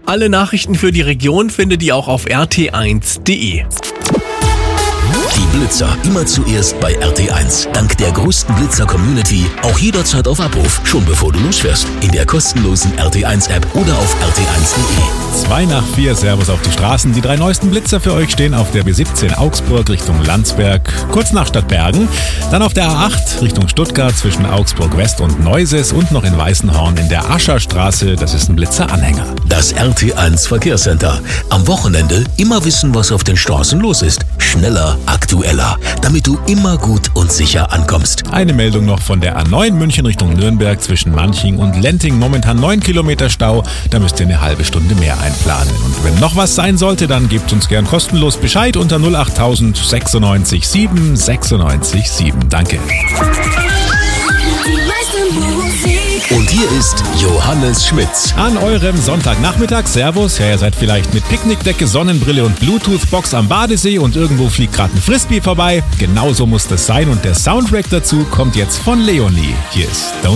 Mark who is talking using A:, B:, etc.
A: Alle Nachrichten für die Region findet ihr auch auf rt1.de.
B: Die Blitzer immer zuerst bei RT1. Dank der größten Blitzer-Community auch jederzeit auf Abruf, schon bevor du losfährst. In der kostenlosen RT1-App oder auf rt1.de.
C: 2 nach 4, Servus auf die Straßen. Die 3 neuesten Blitzer für euch stehen auf der B17 Augsburg Richtung Landsberg, kurz nach Stadtbergen. Dann auf der A8 Richtung Stuttgart zwischen Augsburg West und Neuses und noch in Weißenhorn in der Ascherstraße. Das ist ein Blitzeranhänger.
B: Das RT1 Verkehrscenter. Am Wochenende immer wissen, was auf den Straßen los ist. Schneller, aktueller, damit du immer gut und sicher ankommst.
C: Eine Meldung noch von der A9 München Richtung Nürnberg zwischen Manching und Lenting. Momentan 9 Kilometer Stau. Da müsst ihr eine halbe Stunde mehr einplanen. Und wenn noch was sein sollte, dann gebt uns gern kostenlos Bescheid unter 08000 96 7 96 7. Danke.
B: Und hier ist Johannes Schmitz.
C: An eurem Sonntagnachmittag, Servus. Ja, ihr seid vielleicht mit Picknickdecke, Sonnenbrille und Bluetooth-Box am Badesee und irgendwo fliegt gerade ein Frisbee vorbei. Genauso muss das sein und der Soundtrack dazu kommt jetzt von Leonie. Hier ist Don't